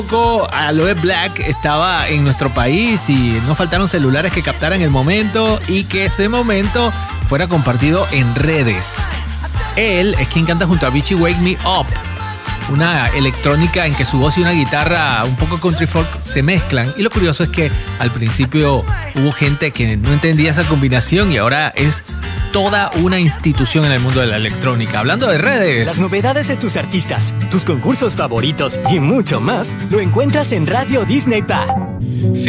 Aloe Black estaba en nuestro país y no faltaron celulares que captaran el momento y que ese momento fuera compartido en redes. Él es quien canta junto a Avicii Wake Me Up, una electrónica en que su voz y una guitarra un poco country folk se mezclan. Y lo curioso es que al principio hubo gente que no entendía esa combinación y ahora es toda una institución en el mundo de la electrónica. Hablando de redes, las novedades de tus artistas, tus concursos favoritos y mucho más lo encuentras en Radio Disney Pa.